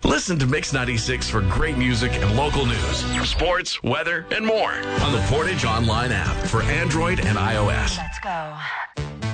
Listen to Mix 96 for great music and local news, sports, weather, and more on the Portage Online app for Android and iOS. Let's go.